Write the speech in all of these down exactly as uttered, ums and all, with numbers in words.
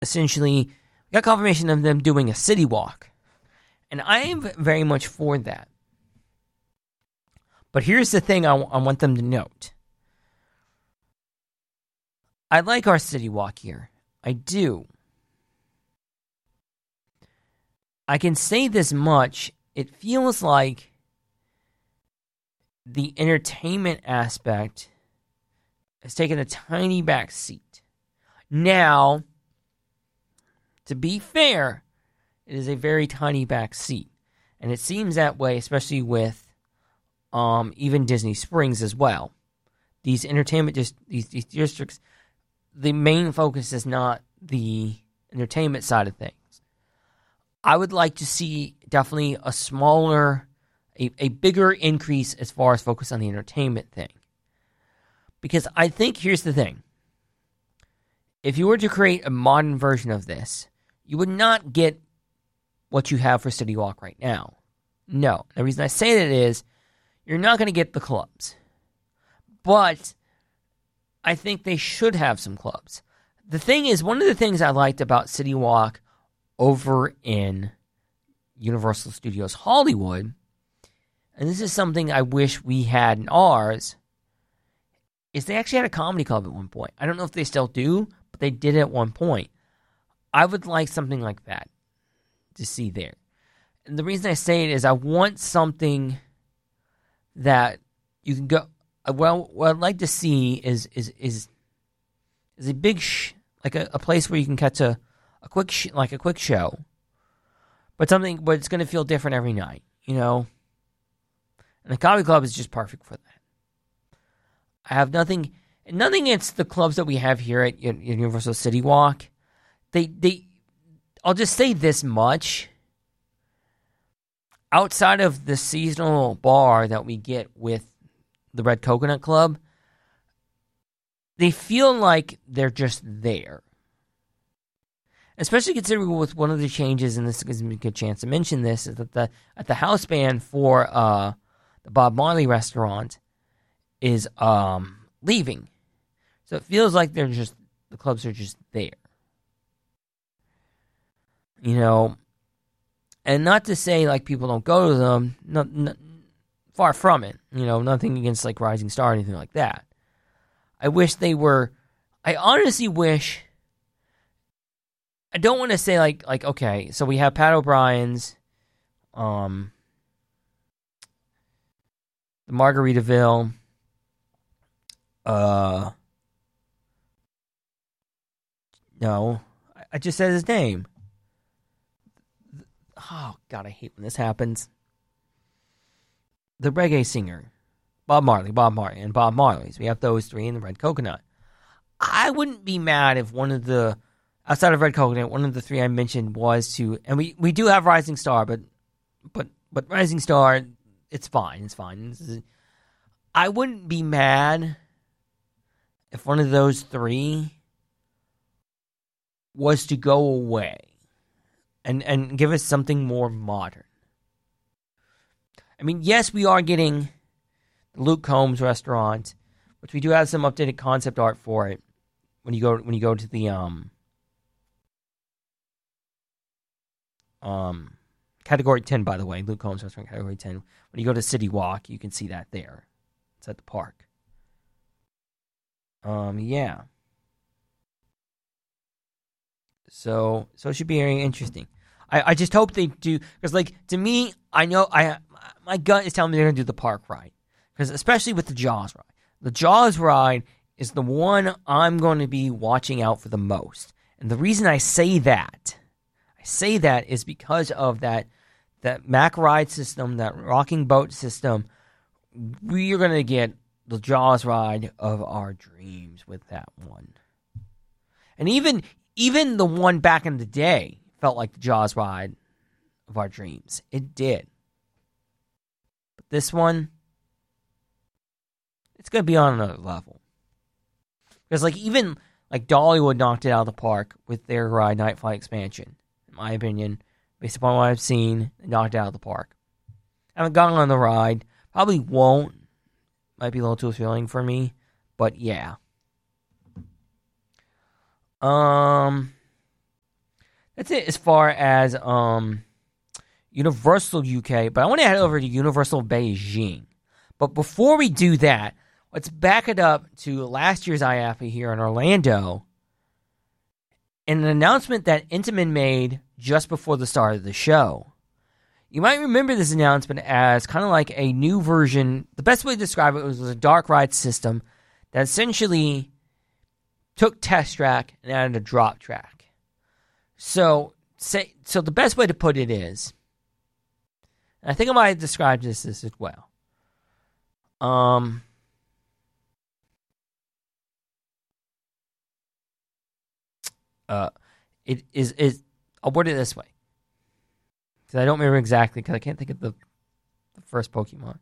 essentially, we got confirmation of them doing a city walk. And I am very much for that. But here's the thing I, w- I want them to note. I like our city walk here. I do. I can say this much. It feels like the entertainment aspect has taken a tiny back seat. Now, to be fair, it is a very tiny back seat. And it seems that way, especially with um, even Disney Springs as well. These entertainment dis- these, these districts, the main focus is not the entertainment side of things. I would like to see definitely a smaller, a, a bigger increase as far as focus on the entertainment thing. Because I think, here's the thing. If you were to create a modern version of this, you would not get what you have for City Walk right now. No. The reason I say that is, you're not going to get the clubs. But I think they should have some clubs. The thing is, one of the things I liked about City Walk over in Universal Studios Hollywood, and this is something I wish we had in ours, is they actually had a comedy club at one point. I don't know if they still do, but they did at one point. I would like something like that to see there. And the reason I say it is I want something that you can go. Well, what I'd like to see is is is is a big sh- like a, a place where you can catch a a quick sh- like a quick show, but something but it's going to feel different every night, you know. And the comedy club is just perfect for that. I have nothing nothing against the clubs that we have here at Universal City Walk. They they I'll just say this much. Outside of the seasonal bar that we get with the Red Coconut Club, they feel like they're just there. Especially considering with one of the changes, and this gives me a good chance to mention this, is that the at the house band for uh, the Bob Marley restaurant is um, leaving. So it feels like they're just the clubs are just there. You know, and not to say like people don't go to them, no, no, far from it. You know, nothing against like Rising Star or anything like that. I wish they were. I honestly wish. I don't want to say like like okay, so we have Pat O'Brien's, um, the Margaritaville, uh, no, I, I just said his name. Oh, God, I hate when this happens. The reggae singer. Bob Marley, Bob Marley, and Bob Marley's. We have those three in the Red Coconut. I wouldn't be mad if one of the, outside of Red Coconut, one of the three I mentioned was to, and we, we do have Rising Star, but but but Rising Star, it's fine, it's fine. This is, I wouldn't be mad if one of those three was to go away. And and give us something more modern. I mean, yes, we are getting the Luke Combs restaurant, which we do have some updated concept art for it. When you go when you go to the um um category ten, by the way, Luke Combs restaurant category ten. When you go to City Walk, you can see that there. It's at the park. Um, yeah. So, so it should be very interesting. I, I just hope they do, because, like, to me, I know I my gut is telling me they're going to do the park ride, because especially with the Jaws ride, the Jaws ride is the one I'm going to be watching out for the most. And the reason I say that, I say that is because of that that Mack ride system, that rocking boat system. We are going to get the Jaws ride of our dreams with that one, and even. Even the one back in the day felt like the Jaws ride of our dreams. It did. But this one, it's going to be on another level. Because like even like Dollywood knocked it out of the park with their ride Night Flight expansion. In my opinion, based upon what I've seen, they knocked it out of the park. I haven't gone on the ride. Probably won't. Might be a little too thrilling for me. But yeah. Um, that's it as far as um, Universal U K. But I want to head over to Universal Beijing. But before we do that, let's back it up to last year's I A F A here in Orlando. And an announcement that Intamin made just before the start of the show. You might remember this announcement as kind of like a new version. The best way to describe it was, was a dark ride system that essentially took Test Track and added a drop track. So, say, so the best way to put it is, and I think I might have described this, this as well. Um... Uh, it is is I'll word it this way because I don't remember exactly because I can't think of the, the first Pokemon.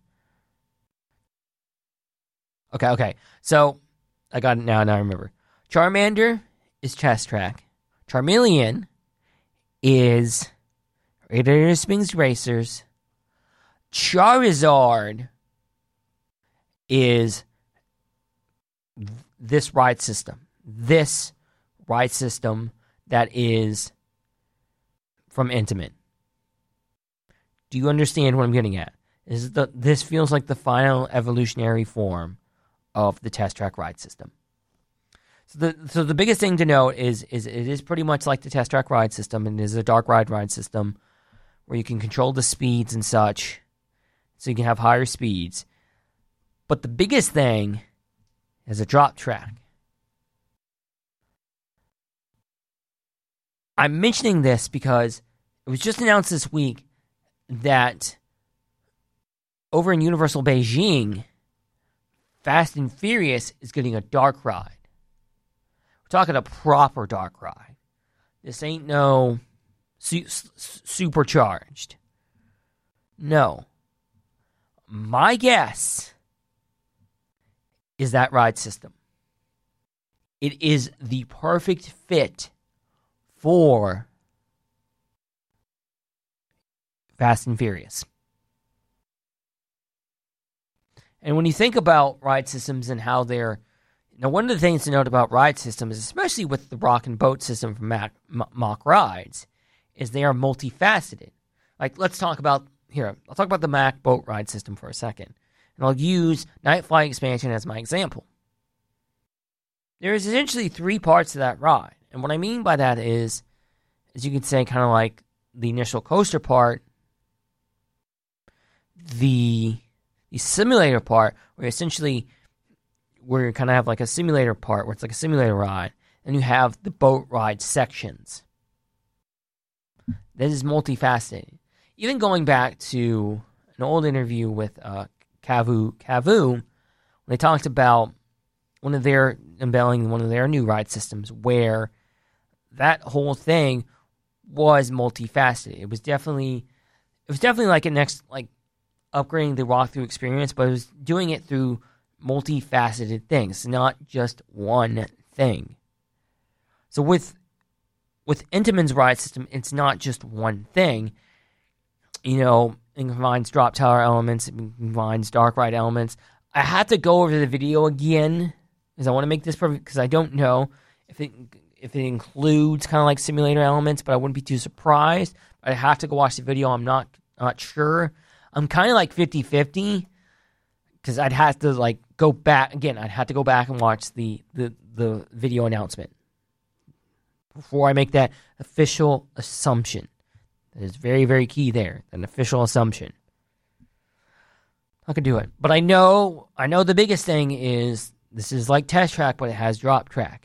Okay, okay. So I got it now. Now I remember. Charmander is Test Track. Charmeleon is Radiator Springs Racers. Charizard is this ride system. This ride system that is from Intamin. Do you understand what I'm getting at? Is the this feels like the final evolutionary form of the Test Track ride system. So the so the biggest thing to note is is it is pretty much like the Test Track ride system, and it is a dark ride ride system where you can control the speeds and such, so you can have higher speeds. But the biggest thing is a drop track. I'm mentioning this because it was just announced this week that over in Universal Beijing, Fast and Furious is getting a dark ride. We're talking a proper dark ride. This ain't no su- supercharged. No. My guess is that ride system. It is the perfect fit for Fast and Furious. And when you think about ride systems and how they're... Now, one of the things to note about ride systems, especially with the Rock and Boat system from Mac, M- Mach Rides, is they are multifaceted. Like, let's talk about... Here, I'll talk about the Mac Boat Ride system for a second. And I'll use Night Flight Expansion as my example. There is essentially three parts to that ride. And what I mean by that is, as you could say, kind of like the initial coaster part, the, the simulator part, where essentially where you kind of have like a simulator part, where it's like a simulator ride, and you have the boat ride sections. That is multifaceted. Even going back to an old interview with uh, Kavu, Kavu, when they talked about one of their unveiling one of their new ride systems, where that whole thing was multifaceted. It was definitely, it was definitely like a next, like upgrading the walkthrough experience, but it was doing it through multifaceted things, not just one thing. So with with Intamin's ride system, it's not just one thing. You know, it combines drop tower elements, it combines dark ride elements. I had to go over the video again because I want to make this perfect, because I don't know if it if it includes kind of like simulator elements, but I wouldn't be too surprised. I have to go watch the video. I'm not not sure. I'm kind of like fifty-fifty because I'd have to like go back again. I'd have to go back and watch the the, the video announcement before I make that official assumption. That is very, very key there. An official assumption. I could do it. But I know I know the biggest thing is this is like Test Track, but it has drop track.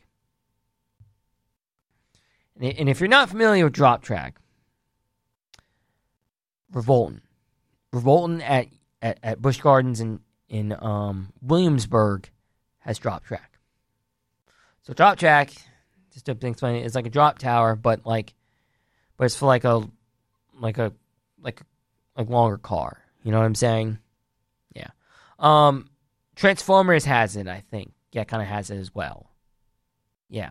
And if you're not familiar with drop track, Revolton. Revolton at, at, at Busch Gardens in, in um, Williamsburg has drop track. So drop track, just to explain it, is like a drop tower, but like but it's for like a like a like a like longer car. You know what I'm saying? Yeah. Um Transformers has it, I think. Yeah, kind of has it as well. Yeah.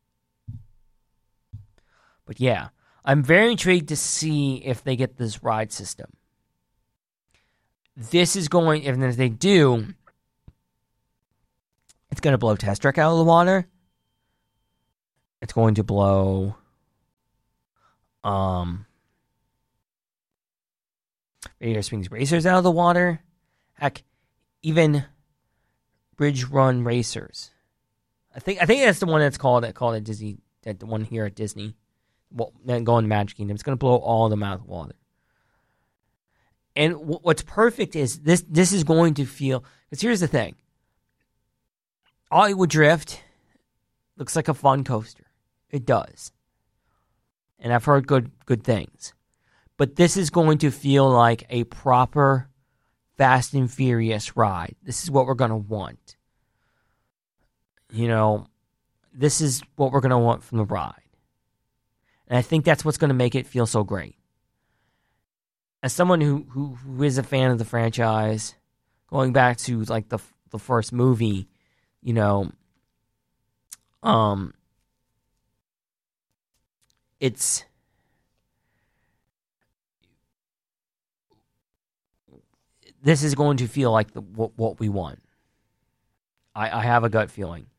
But yeah, I'm very intrigued to see if they get this ride system. This is going, if they do, it's going to blow Test Track out of the water. It's going to blow um, Radiator Springs Racers out of the water. Heck, even Bridge Run Racers. I think I think that's the one that's called it called at Disney. That the one here at Disney. Well, then going to Magic Kingdom. It's going to blow all of them out of the water. And w- what's perfect is this. This is going to feel. Because here's the thing. Hollywood Drift looks like a fun coaster. It does. And I've heard good good things. But this is going to feel like a proper Fast and Furious ride. This is what we're going to want. You know, this is what we're going to want from the ride. And I think that's what's going to make it feel so great. As someone who, who, who is a fan of the franchise, going back to like the the first movie, you know, um, it's this is going to feel like the, what, what we want. I, I have a gut feeling.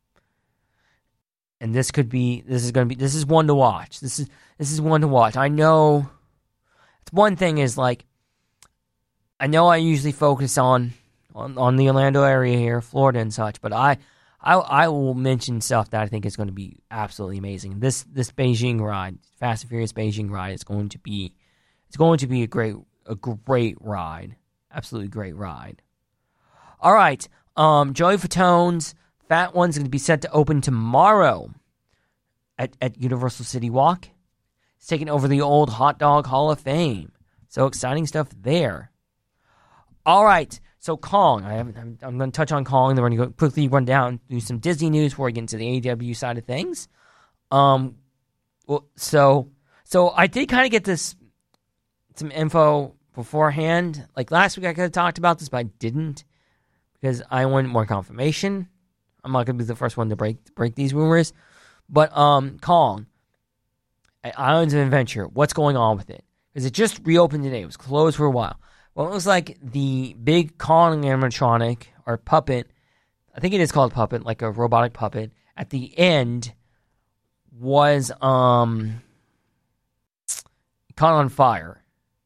And this could be, this is going to be, this is one to watch. This is, this is one to watch. I know, it's one thing is like, I know I usually focus on, on, on the Orlando area here, Florida and such, but I, I, I will mention stuff that I think is going to be absolutely amazing. This, this Beijing ride, Fast and Furious Beijing ride is going to be, it's going to be a great, a great ride. Absolutely great ride. All right, um, Joey Fatone's Fat One's going to be set to open tomorrow at, at Universal City Walk. It's taking over the old Hot Dog Hall of Fame. So exciting stuff there. All right, so Kong. I haven't, I'm, I'm going to touch on Kong, then we're going to go quickly run down, do some Disney news before we get into the A E W side of things. Um, well, so so I did kind of get this some info beforehand. Like last week, I could have talked about this, but I didn't because I wanted more confirmation. I'm not going to be the first one to break break these rumors. But um, Kong, at Islands of Adventure, what's going on with it? Because it just reopened today. It was closed for a while. Well, it was like the big Kong animatronic or puppet, I think it is called puppet, like a robotic puppet, at the end was um caught on fire.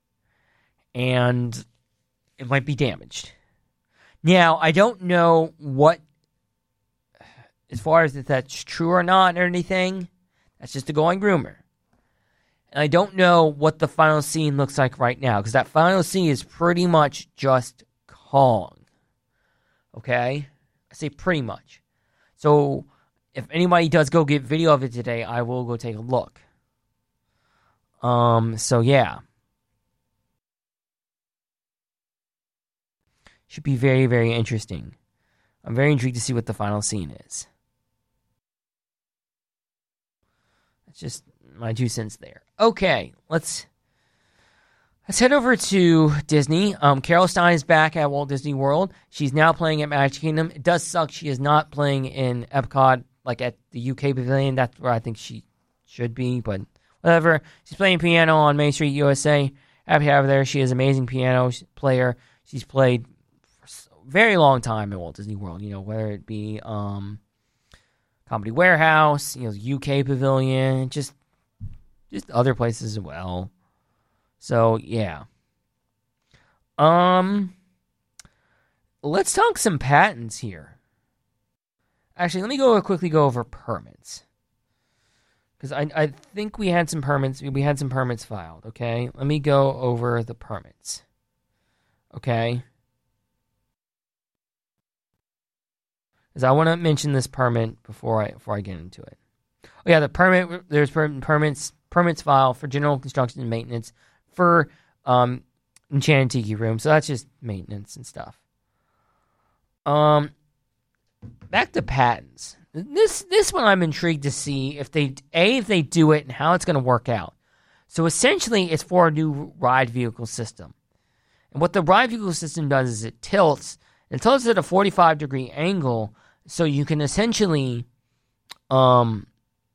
And it might be damaged. Now, I don't know what, as far as if that's true or not or anything, that's just a going rumor. And I don't know what the final scene looks like right now, because that final scene is pretty much just Kong. Okay? I say pretty much. So, if anybody does go get video of it today, I will go take a look. Um, so yeah. Should be very, very interesting. I'm very intrigued to see what the final scene is. That's just my two cents there. Okay, let's let's head over to Disney. Um, Carol Stein is back at Walt Disney World. She's now playing at Magic Kingdom. It does suck she is not playing in Epcot, like at the U K Pavilion. That's where I think she should be, but whatever. She's playing piano on Main Street, U S A. Happy to have her there. She is an amazing piano player. She's played very long time at Walt Disney World, you know, whether it be um, Comedy Warehouse, you know, U K Pavilion, just just other places as well. So yeah. Um, let's talk some patents here. Actually, let me go quickly go over permits, because I I think we had some permits. We had some permits filed. Okay, let me go over the permits. Okay. Because I want to mention this permit before I before I get into it. Oh yeah, the permit. There's per, permits permits filed for general construction and maintenance for um, Enchanted Tiki Room. So that's just maintenance and stuff. Um, back to patents. This this one I'm intrigued to see if they a if they do it and how it's going to work out. So essentially, it's for a new ride vehicle system, and what the ride vehicle system does is it tilts. It tilts at a forty-five degree angle. So you can essentially um,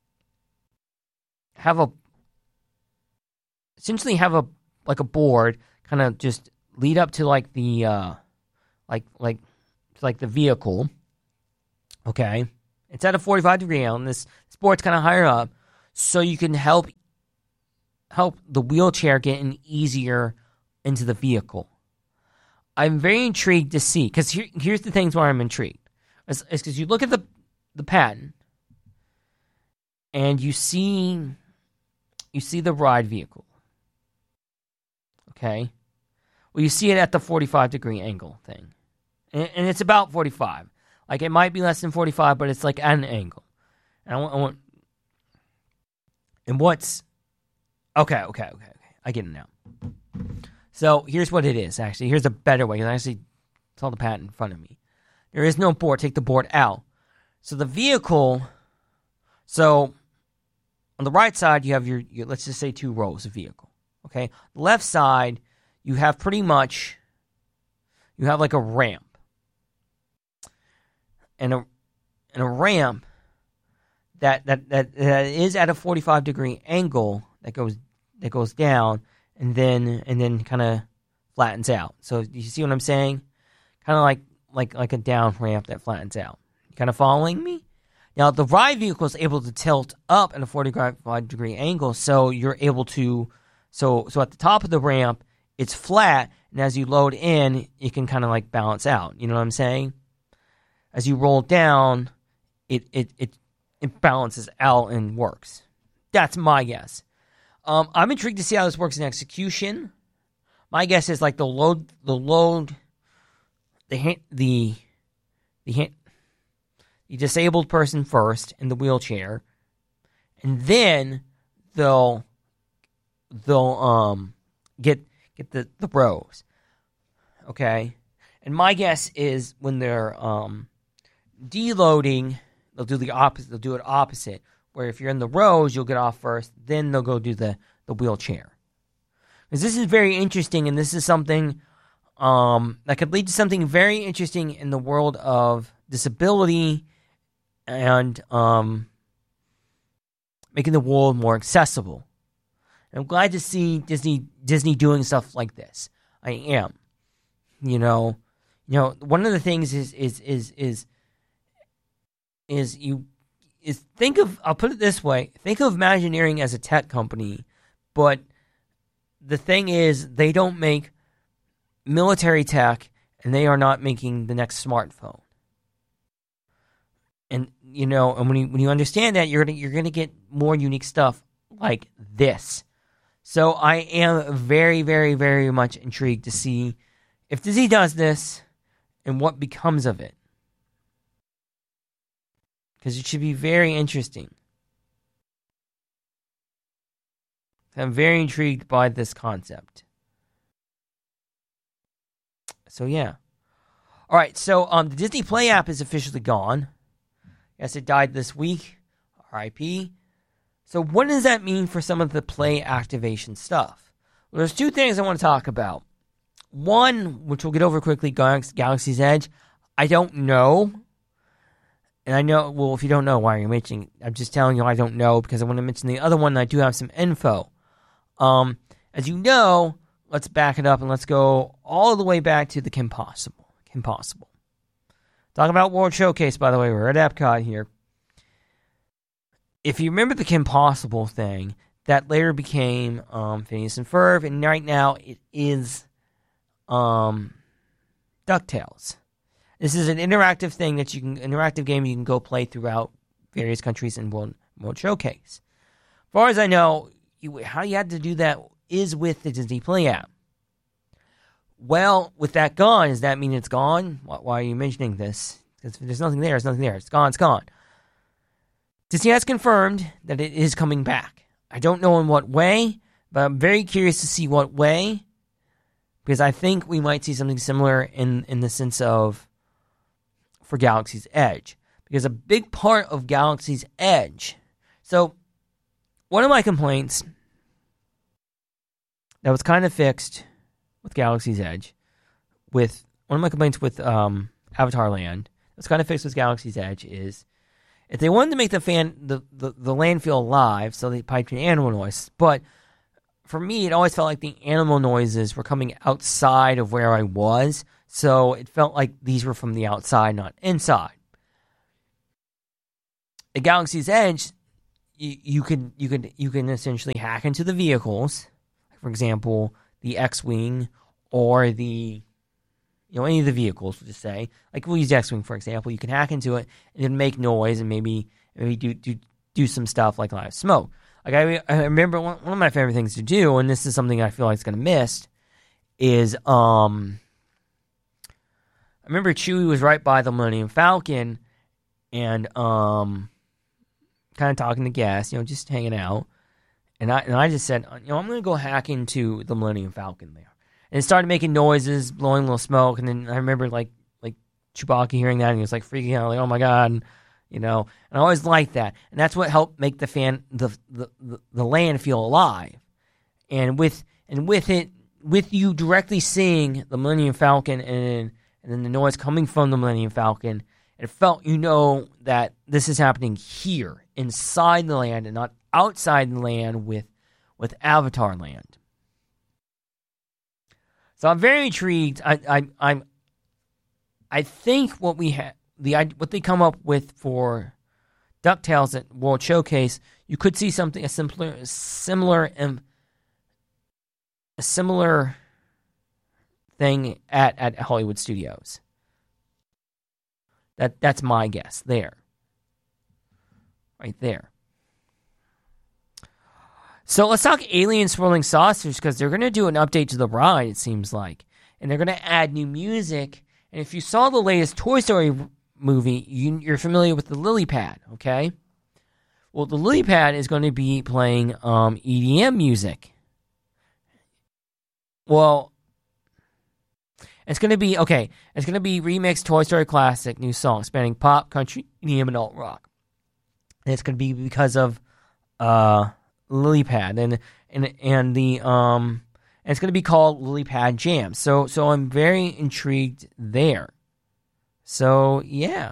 have a essentially have a like a board kind of just lead up to like the uh, like like like the vehicle. Okay, it's at a forty-five degree angle, and this, this board's kind of higher up, so you can help help the wheelchair get in easier into the vehicle. I'm very intrigued to see, because here, here's the things why I'm intrigued. It's because you look at the the patent, and you see you see the ride vehicle. Okay? Well, you see it at the forty-five degree angle thing. And, and it's about forty-five. Like, it might be less than forty-five, but it's like at an angle. And I want, I want and what's okay, okay, okay, okay. I get it now. So here's what it is, actually. Here's a better way, because I actually saw the patent in front of me. There is no board. Take the board out. So the vehicle, so on the right side, you have your, your let's just say, two rows of vehicle. Okay? The left side, you have pretty much, you have like a ramp. And a, and a ramp that, that, that, that is at a forty-five degree angle that goes that goes down, and then and then kind of flattens out. So you see what I'm saying? Kind of like like like a down ramp that flattens out. You kind of following me? Now the ride vehicle is able to tilt up at a forty-five degree angle, so you're able to so so at the top of the ramp it's flat, and as you load in, it can kind of like balance out. You know what I'm saying? As you roll down, it it it it balances out and works. That's my guess. Um, I'm intrigued to see how this works in execution. My guess is like the load, the load, the hand, the the hand, the disabled person first in the wheelchair, and then they'll they'll um get get the, the rows. Okay, and my guess is when they're um deloading, they'll do the opposite. They'll do it opposite. Where if you're in the rows, you'll get off first, then they'll go do the, the wheelchair. Because this is very interesting, and this is something um, that could lead to something very interesting in the world of disability and um, making the world more accessible. And I'm glad to see Disney Disney doing stuff like this. I am. You know, you know, one of the things is is is is is you. Is think of, I'll put it this way, think of Imagineering as a tech company, but the thing is, they don't make military tech, and they are not making the next smartphone. And, you know, and when you, when you understand that, you're gonna, you're gonna get more unique stuff like this. So I am very, very, very much intrigued to see if Disney does this, and what becomes of it. Because it should be very interesting. I'm very intrigued by this concept. So, yeah. All right, so um, the Disney Play app is officially gone. Yes, it died this week. R I P. So what does that mean for some of the Play activation stuff? Well, there's two things I want to talk about. One, which we'll get over quickly, Galaxy's Edge. I don't know. And I know, well, if you don't know, why are you mentioning? I'm just telling you I don't know, because I want to mention the other one, and I do have some info. Um, as you know, let's back it up, and let's go all the way back to the Kim Possible. Kim Possible. Talking about World Showcase, by the way, we're at Epcot here. If you remember the Kim Possible thing, that later became um, Phineas and Ferb, and right now it is um, DuckTales. This is an interactive thing that you can, interactive game you can go play throughout various countries in World, World Showcase. As far as I know, you, how you had to do that is with the Disney Play app. Well, with that gone, does that mean it's gone? Why, why are you mentioning this? Because if there's nothing there, there's nothing there. It's gone, it's gone. Disney has confirmed that it is coming back. I don't know in what way, but I'm very curious to see what way, because I think we might see something similar in, in the sense of for Galaxy's Edge, because a big part of Galaxy's Edge, so one of my complaints that was kind of fixed with Galaxy's Edge, with one of my complaints with um, Avatar Land, that was kind of fixed with Galaxy's Edge, is if they wanted to make the fan the, the, the land feel alive, so they piped in animal noise, but for me, it always felt like the animal noises were coming outside of where I was, so it felt like these were from the outside, not inside. At Galaxy's Edge, you, you could you could you can essentially hack into the vehicles, for example, the X-wing or the you know any of the vehicles. We'll just say, like we'll use the X-wing for example. You can hack into it and then make noise and maybe maybe do do do some stuff like live smoke. Like I, I remember one, one of my favorite things to do, and this is something I feel like is going to miss, is um. I remember Chewie was right by the Millennium Falcon, and um, kind of talking to guests, you know, just hanging out, and I and I just said, you know, I'm going to go hack into the Millennium Falcon there, and it started making noises, blowing a little smoke, and then I remember like like Chewbacca hearing that, and he was like freaking out, like oh my god, and, you know, and I always liked that, and that's what helped make the fan the the, the, the land feel alive, and with and with it with you directly seeing the Millennium Falcon and and then the noise coming from the Millennium Falcon, it felt, you know, that this is happening here, inside the land, and not outside the land with with Avatar Land. So I'm very intrigued. I I I'm I think what we have the what they come up with for DuckTales at World Showcase, you could see something a simpler similar um, a similar thing at, at Hollywood Studios. That that's my guess there. Right there. So let's talk Alien Swirling Saucers, because they're going to do an update to the ride, it seems like. And they're going to add new music. And if you saw the latest Toy Story movie, you, you're familiar with the lily pad, okay? Well, the lily pad is going to be playing um, E D M music. Well, it's going to be, okay, it's going to be remixed Toy Story classic new songs spanning pop, country, E D M, and alt rock. And it's going to be because of uh, Lily Pad. And and and the um and it's going to be called Lily Pad Jam. So so I'm very intrigued there. So, yeah.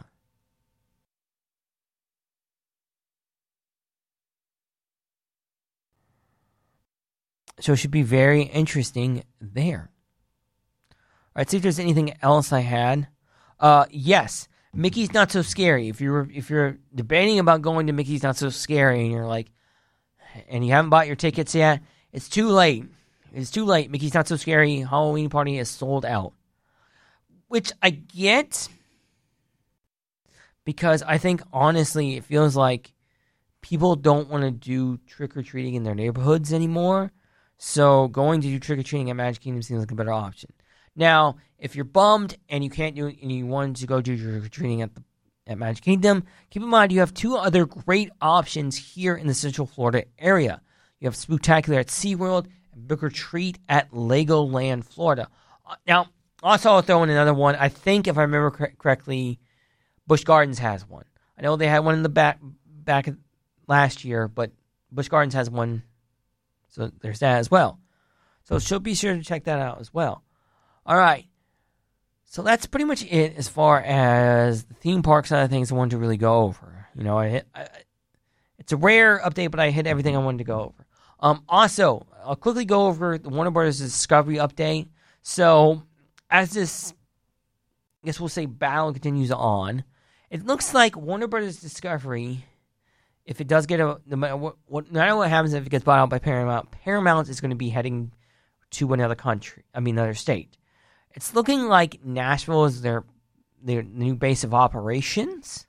So it should be very interesting there. All right, see if there's anything else I had. Uh, yes, Mickey's Not So Scary. If you're if you're debating about going to Mickey's Not So Scary and you're like, and you haven't bought your tickets yet, it's too late. It's too late. Mickey's Not So Scary Halloween Party is sold out. Which I get, because I think, honestly, it feels like people don't want to do trick-or-treating in their neighborhoods anymore. So going to do trick-or-treating at Magic Kingdom seems like a better option. Now, if you're bummed and you can't do it and you want to go do trick-or-treating at the at Magic Kingdom, keep in mind you have two other great options here in the Central Florida area. You have Spooktacular at SeaWorld and Book or Treat at Legoland, Florida. Now, also I'll throw in another one. I think, if I remember cor- correctly, Busch Gardens has one. I know they had one in the back back last year, but Busch Gardens has one, so there's that as well. So she'll be sure to check that out as well. All right. So that's pretty much it as far as the theme park side of things I wanted to really go over. You know, I hit, I, it's a rare update, but I hit everything I wanted to go over. Um, also, I'll quickly go over the Warner Brothers Discovery update. So, as this, I guess we'll say, battle continues on, it looks like Warner Brothers Discovery, if it does get a, no matter what, what, no matter what happens, if it gets bought out by Paramount, Paramount is going to be heading to another country, I mean, another state. It's looking like Nashville is their their new base of operations.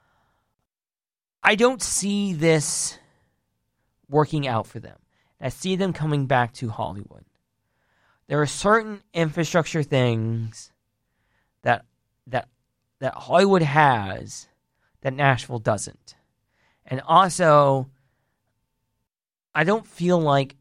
I don't see this working out for them. I see them coming back to Hollywood. There are certain infrastructure things that that that Hollywood has that Nashville doesn't. And also, I don't feel like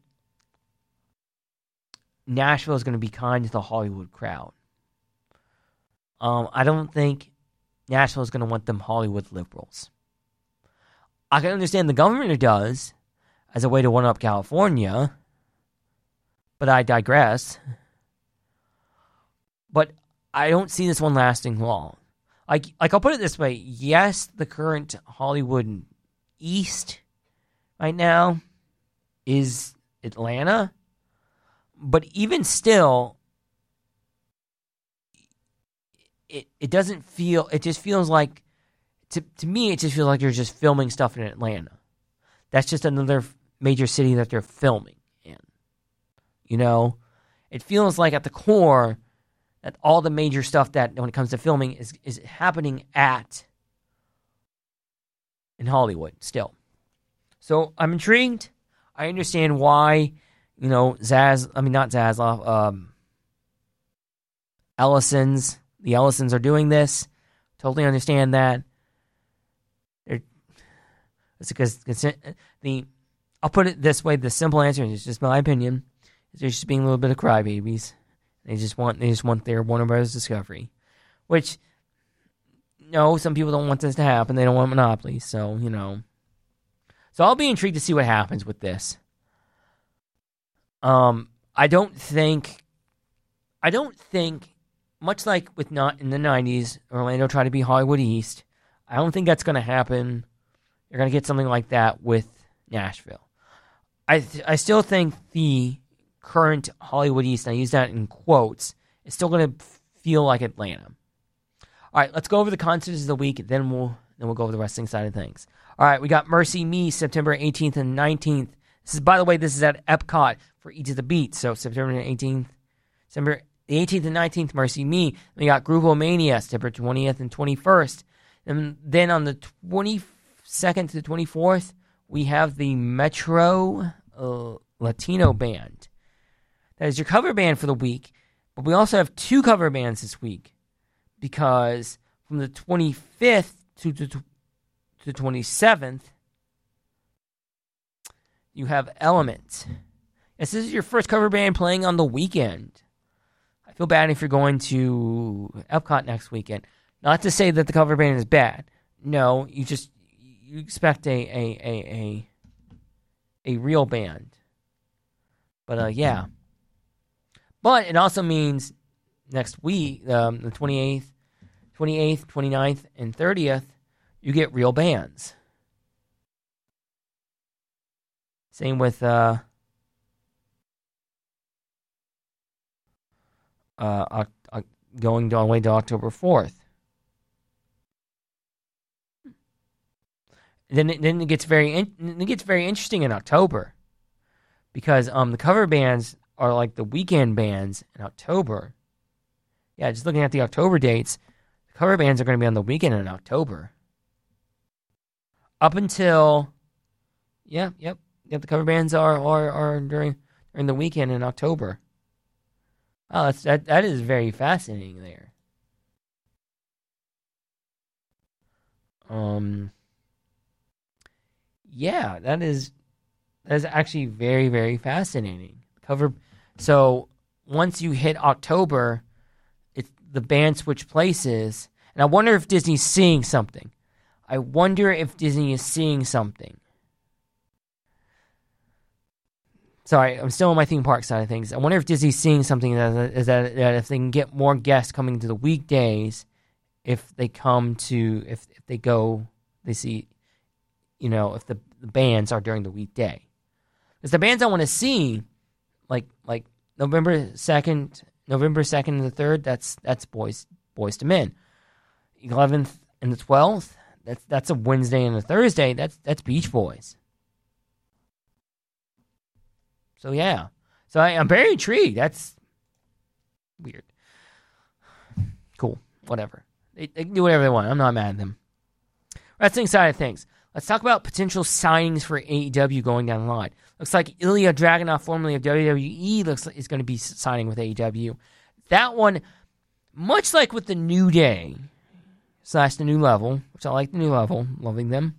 Nashville is going to be kind to the Hollywood crowd. Um, I don't think Nashville is going to want them Hollywood liberals. I can understand the governor does as a way to one-up California, but I digress. But I don't see this one lasting long. Like, like I'll put it this way. Yes, the current Hollywood East right now is Atlanta. But even still, it it doesn't feel, it just feels like, to to me, it just feels like you're just filming stuff in Atlanta. that's just another major city that they're filming in. You know, it feels like at the core that all the major stuff that when it comes to filming is is happening at in Hollywood still. So I'm intrigued. I understand why, you know, Zaz, I mean not Zaslav, um, Ellisons, the Ellisons are doing this. Totally understand that. They're, it's because the, I'll put it this way, the simple answer, it's just my opinion, is they're just being a little bit of crybabies. They just want they just want their Warner Brothers Discovery, which no, some people don't want this to happen. They don't want monopoly, so you know. So I'll be intrigued to see what happens with this. Um, I don't think, I don't think, much like with not in the nineties, Orlando tried to be Hollywood East. I don't think that's going to happen. You're going to get something like that with Nashville. I th- I still think the current Hollywood East, and I use that in quotes, is still going to feel like Atlanta. All right, let's go over the concerts of the week, then we'll then we'll go over the wrestling side of things. All right, we got Mercy Me, September eighteenth and nineteenth. This is, by the way, this is at Epcot for Eat to the Beat. So September eighteenth, September eighteenth and nineteenth, Mercy Me. We got Groovomania, September twentieth and twenty-first. And then on the twenty-second to the twenty-fourth, we have the Metro uh, Latino Band. That is your cover band for the week. But we also have two cover bands this week. Because from the twenty-fifth to the, to the twenty-seventh, you have Element. Yes, this is your first cover band playing on the weekend. I feel bad if you're going to Epcot next weekend. Not to say that the cover band is bad. No, you just you expect a a a a, a real band. But uh, yeah. But it also means next week, um, the twenty-eighth, twenty-eighth, twenty-ninth, and thirtieth, you get real bands. Same with uh, uh, uh, going all the way to October fourth. Then it, then it gets very in, it gets very interesting in October, because um the cover bands are like the weekend bands in October. Yeah, just looking at the October dates, the cover bands are going to be on the weekend in October. Up until, yeah, yep, yep, the cover bands are are, are during during the weekend in October. Oh, that's that that is very fascinating there. Um. Yeah, that is that is actually very, very fascinating. Cover so once you hit October, it's the band switch places, and I wonder if Disney's seeing something. I wonder if Disney is seeing something. Sorry, I'm still on my theme park side of things. I wonder if Disney's seeing something that is that, that if they can get more guests coming to the weekdays, if they come to if if they go, they see. You know, if the, the bands are during the weekday. Because the bands I want to see, like like November second, November second and the third, that's that's Boys Boys to Men. eleventh and the twelfth, that's that's a Wednesday and a Thursday, that's that's Beach Boys. So yeah. So I, I'm very intrigued. That's weird. Cool. Whatever. They, they can do whatever they want. I'm not mad at them. Wrestling side of things. Let's talk about potential signings for A E W going down the line. Looks like Ilya Dragunov, formerly of W W E, looks like is going to be signing with A E W. That one, much like with the New Day slash the New Level, which I like the New Level, loving them.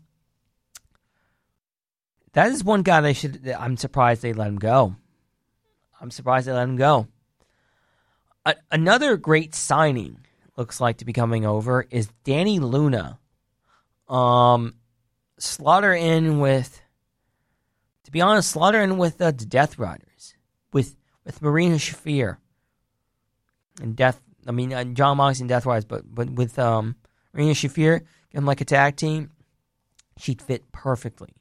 That is one guy they should. I'm surprised they let him go. I'm surprised they let him go. A, another great signing looks like to be coming over is Danny Luna. Um. Slaughter in with, to be honest, slaughter in with uh, the Death Riders, with with Marina Shafir and Death. I mean, uh, John Moxley and Death Riders, but but with um, Marina Shafir, give them like a tag team, she'd fit perfectly.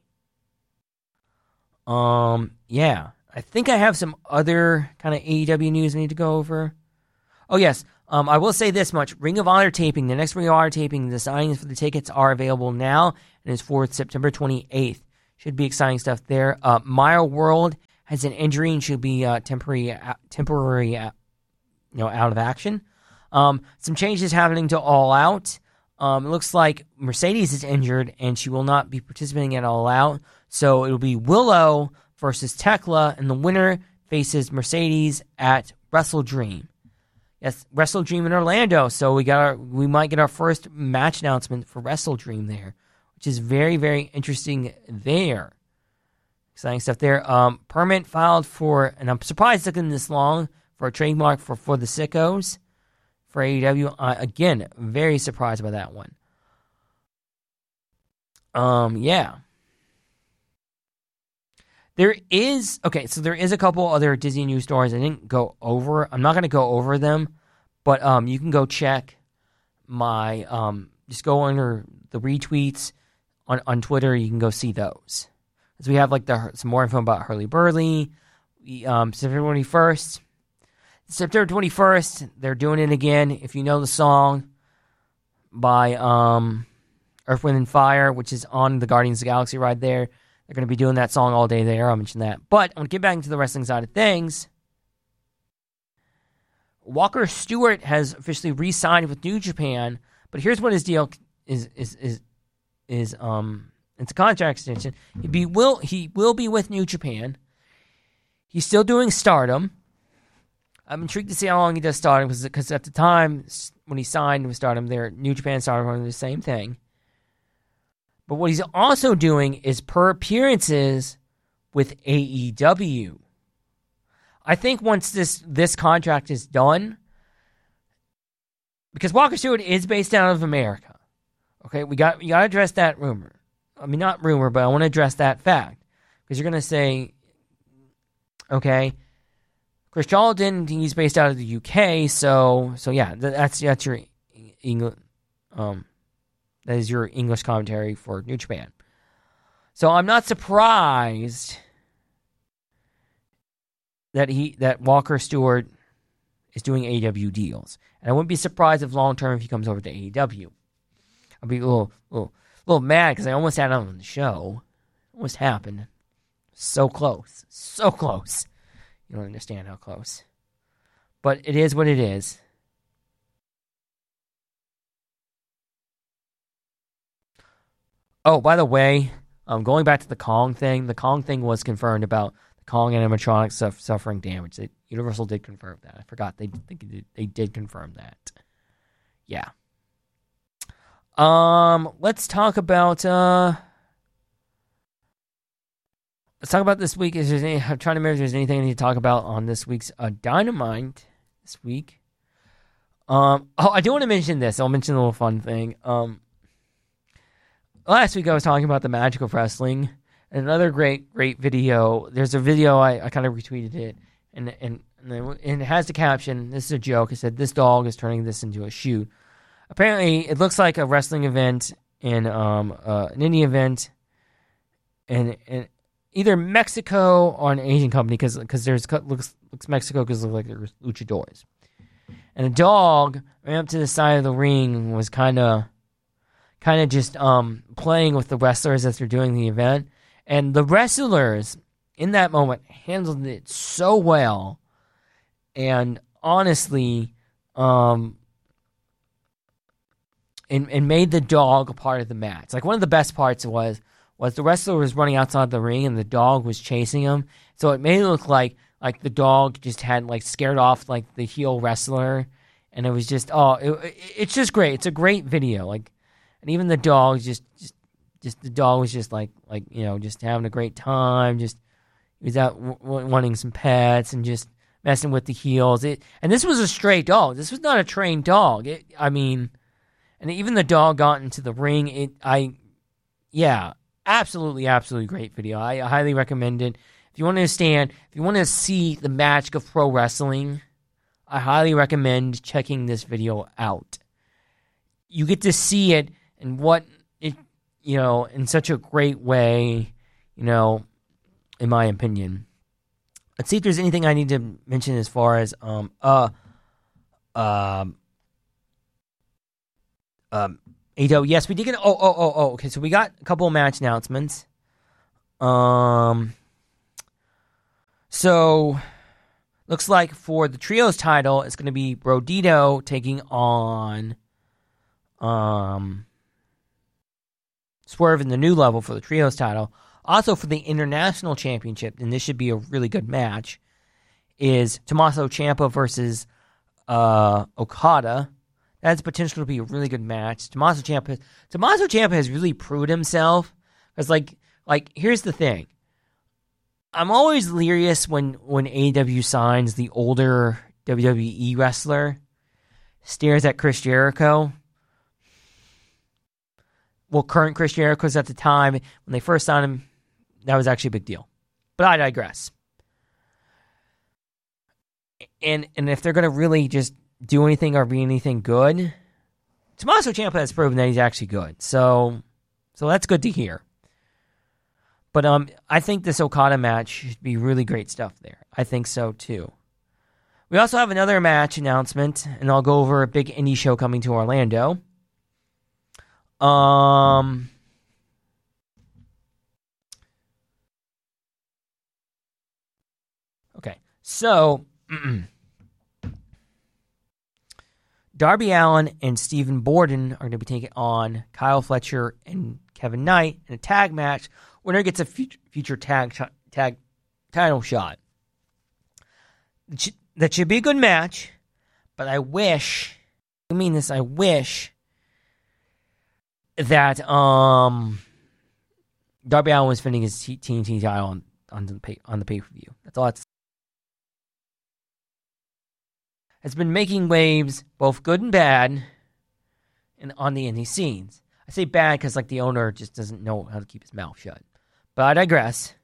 Um, yeah, I think I have some other kind of A E W news I need to go over. Oh yes. Um, I will say this much. Ring of Honor taping, the next Ring of Honor taping, the signings for the tickets are available now, and it's for September twenty-eighth. Should be exciting stuff there. Uh, Maya World has an injury and should be uh, temporary, uh, temporary, uh, you know, out of action. Um, some changes happening to All Out. Um, it looks like Mercedes is injured and she will not be participating at All Out. So it'll be Willow versus Tekla, and the winner faces Mercedes at Wrestle Dream. Yes, Wrestle Dream in Orlando. So we got our, we might get our first match announcement for Wrestle Dream there, which is very, very interesting there. Exciting stuff there. Um, Permit filed for, and I'm surprised it took this long, for a trademark for, for the Sickos for A E W. Uh, again, very surprised by that one. Um, yeah. There is, okay, so there is a couple other Disney news stories I didn't go over. I'm not going to go over them, but um, you can go check my, um, just go under the retweets on, on Twitter. You can go see those. So we have like the, some more info about Hurley Burley. We, um, September twenty-first. September twenty-first, they're doing it again. If you know the song by um, Earth, Wind, and Fire, which is on the Guardians of the Galaxy ride there, they're going to be doing that song all day there. I'll mention that. But I'm going to get back into the wrestling side of things. Walker Stewart has officially re-signed with New Japan, but here's what his deal is is is is um it's a contract extension. He be will he will be with New Japan. He's still doing Stardom. I'm intrigued to see how long he does Stardom, because at the time when he signed with Stardom, there New Japan and Stardom were the same thing. But what he's also doing is per appearances with A E W. I think once this this contract is done, because Walker Stewart is based out of America. Okay, we got you got to address that rumor. I mean, not rumor, but I want to address that fact, because you're going to say, okay, Chris Charlton, he's based out of the U K, so so yeah, that's that's your English, um, that is your English commentary for New Japan. So I'm not surprised that he that Walker Stewart is doing A E W deals, and I wouldn't be surprised if long term if he comes over to A E W. I'll be a little little little mad because I almost had him on the show. Almost happened. So close, so close. You don't understand how close. But it is what it is. Oh, by the way, um, going back to the Kong thing, the Kong thing was confirmed about the Kong animatronics su- suffering damage. They, Universal did confirm that. I forgot they, they did, they did confirm that. Yeah. Um, let's talk about uh. Let's talk about this week. Is there any, I'm trying to remember if there's anything I need to talk about on this week's uh, Dynamite this week. Um, oh, I do want to mention this. I'll mention a little fun thing. Um, last week I was talking about the magic of wrestling. And another great, great video. There's a video, I, I kind of retweeted it. And, and, and it has the caption, this is a joke. It said, this dog is turning this into a shoot. Apparently, it looks like a wrestling event in um, uh, an indie event. And... and either Mexico or an Asian company, because because there's looks looks Mexico because it looks like there's luchadors, and a dog ran up to the side of the ring and was kind of kind of just um playing with the wrestlers as they're doing the event, and the wrestlers in that moment handled it so well, and honestly, um, and and made the dog a part of the match. Like one of the best parts was. was the wrestler was running outside the ring and the dog was chasing him. So it made it look like like the dog just had like scared off like the heel wrestler, and it was just oh, it, it, it's just great. It's a great video. Like, and even the dog just just just the dog was just like like you know just having a great time. Just he was out w- wanting some pets and just messing with the heels. It and this was a stray dog. This was not a trained dog. It, I mean, and even the dog got into the ring. It I yeah. Absolutely, absolutely great video. I highly recommend it. If you want to understand, if you want to see the magic of pro wrestling, I highly recommend checking this video out. You get to see it and what it, you know, in such a great way, you know, in my opinion. Let's see if there's anything I need to mention as far as, um, uh, um, um, Ado, yes, we did get. Oh, oh, oh, oh. Okay, so we got a couple of match announcements. Um, so, looks like for the trios title, it's going to be Brodito taking on um, Swerve in the new level for the trios title. Also for the international championship, and this should be a really good match, is Tommaso Ciampa versus uh, Okada. That's potential to be a really good match. Tommaso Ciampa, Tommaso Ciampa has really proved himself. Because, like, like here's the thing. I'm always leery when, when A E W signs the older W W E wrestler, stares at Chris Jericho. Well, current Chris Jericho's at the time, when they first signed him, that was actually a big deal. But I digress. And and if they're going to really just do anything or be anything good, Tommaso Ciampa has proven that he's actually good. So so that's good to hear. But um, I think this Okada match should be really great stuff there. I think so too. We also have another match announcement, and I'll go over a big indie show coming to Orlando. Um... Okay, so Darby Allin and Stephen Borden are going to be taking on Kyle Fletcher and Kevin Knight in a tag match. Winner gets a future, future tag tag title shot. That should be a good match, but I wish, I mean this, I wish that um Darby Allin was defending his T N T title on, on the pay, on the pay-per-view. That's all it's has been making waves, both good and bad, and on the indie scenes. I say bad because, like, the owner just doesn't know how to keep his mouth shut. But I digress.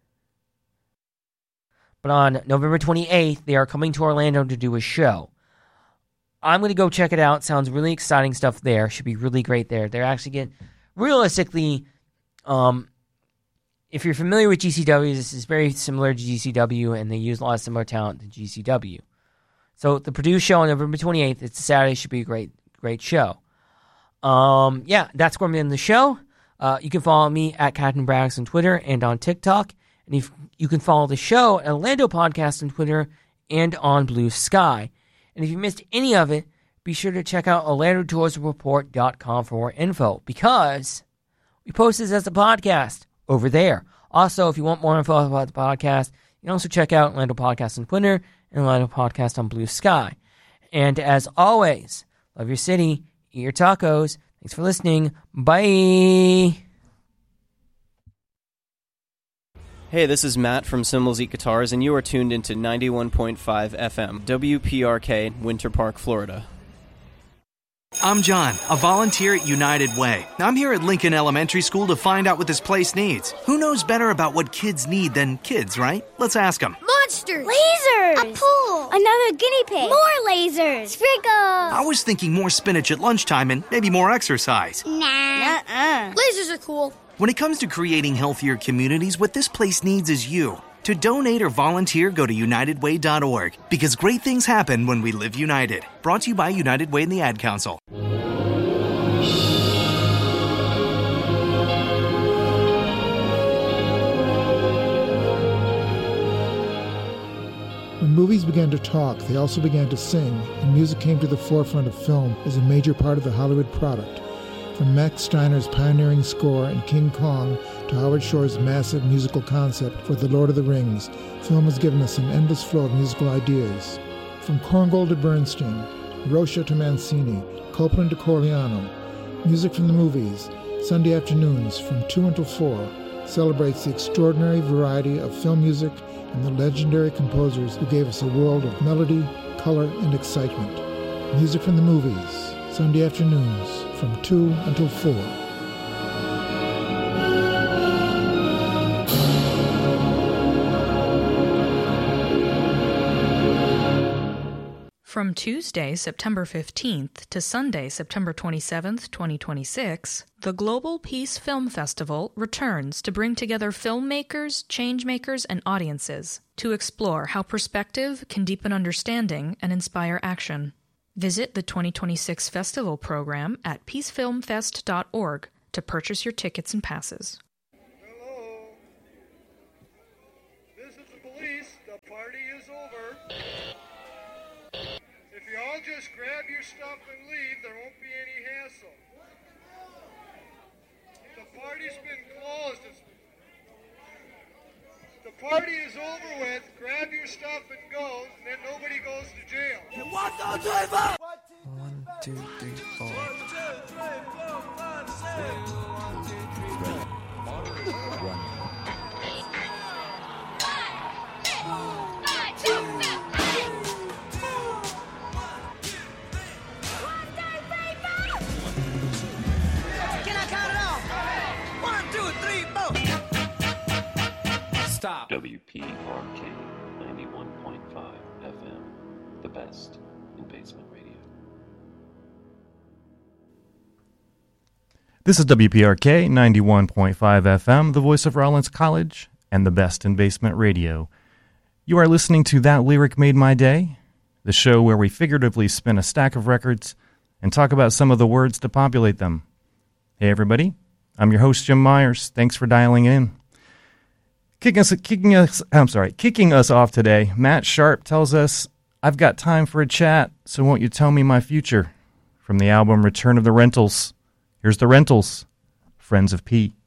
But on November twenty-eighth, they are coming to Orlando to do a show. I'm going to go check it out. Sounds really exciting stuff there. Should be really great there. They're actually getting, realistically, um, if you're familiar with G C W, this is very similar to G C W, and they use a lot of similar talent to G C W. So the Purdue show on November twenty-eighth, it's a Saturday, should be a great, great show. Um, yeah, that's going to be in the show. Uh, you can follow me at Captain Brax on Twitter and on TikTok. And if you can follow the show at Orlando Podcast on Twitter and on Blue Sky. And if you missed any of it, be sure to check out Orlando Tourism Report dot com for more info, because we post this as a podcast over there. Also, if you want more info about the podcast, you can also check out Orlando Podcast on Twitter and Orlando Podcast on Blue Sky. And as always, love your city, eat your tacos. Thanks for listening. Bye. Hey, this is Matt from Cymbals Eat Guitars, and you are tuned into ninety-one point five F M, W P R K, Winter Park, Florida. I'm John, a volunteer at United Way. I'm here at Lincoln Elementary School to find out what this place needs. Who knows better about what kids need than kids, right? Let's ask them. Monsters! Lasers! A pool! Another guinea pig! More lasers! Sprinkles! I was thinking more spinach at lunchtime and maybe more exercise. Nah. Nuh-uh. Lasers are cool. When it comes to creating healthier communities, what this place needs is you. To donate or volunteer, go to united way dot org, because great things happen when we live united. Brought to you by United Way and the Ad Council. When movies began to talk, they also began to sing, and music came to the forefront of film as a major part of the Hollywood product. From Max Steiner's pioneering score in King Kong to Howard Shore's massive musical concept for The Lord of the Rings, film has given us an endless flow of musical ideas. From Korngold to Bernstein, Rocha to Mancini, Copland to Corigliano, music from the movies, Sunday afternoons from two until four, celebrates the extraordinary variety of film music and the legendary composers who gave us a world of melody, color, and excitement. Music from the movies, Sunday afternoons from two until four. From Tuesday, September fifteenth to Sunday, September twenty-seventh, twenty twenty-six, the Global Peace Film Festival returns to bring together filmmakers, changemakers, and audiences to explore how perspective can deepen understanding and inspire action. Visit the twenty twenty-six festival program at peace film fest dot org to purchase your tickets and passes. your stuff and leave. There won't be any hassle. The party's been closed. It's, the party is over with. Grab your stuff and go, and then nobody goes to jail. One, two, three, four. One, two, three, four. One, two, three, four, five, six. One, two, three, four. One. Stop. W P R K ninety-one point five F M, the best in basement radio. This is W P R K ninety-one point five F M, the voice of Rollins College, and the best in basement radio. You are listening to That Lyric Made My Day, the show where we figuratively spin a stack of records and talk about some of the words to populate them. Hey everybody, I'm your host Jim Myers. Thanks for dialing in. Kicking us, kicking us, I'm sorry, kicking us off today, Matt Sharp tells us, I've got time for a chat, so won't you tell me my future? From the album Return of the Rentals. Here's the Rentals, Friends of P.